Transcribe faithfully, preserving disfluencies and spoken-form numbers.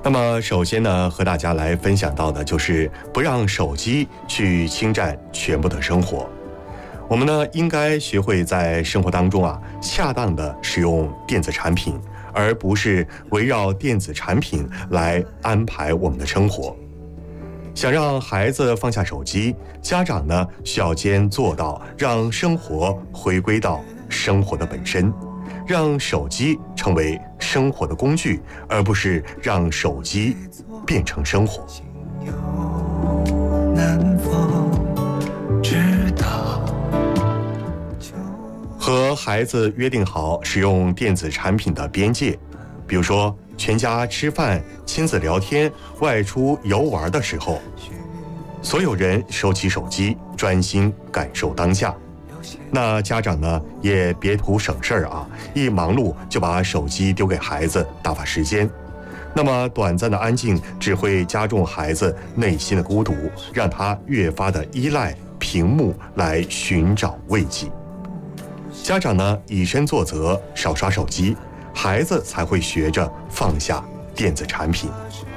那么首先呢，和大家来分享到的就是不让手机去侵占全部的生活。我们呢应该学会在生活当中啊，恰当的使用电子产品，而不是围绕电子产品来安排我们的生活。想让孩子放下手机，家长呢需要先做到让生活回归到生活的本身，让手机成为生活的工具，而不是让手机变成生活。和孩子约定好使用电子产品的边界，比如说全家吃饭、亲子聊天、外出游玩的时候，所有人收起手机，专心感受当下。那家长呢，也别图省事儿啊，一忙碌就把手机丢给孩子打发时间。那么短暂的安静只会加重孩子内心的孤独，让他越发的依赖屏幕来寻找慰藉。家长呢，以身作则，少刷手机，孩子才会学着放下电子产品。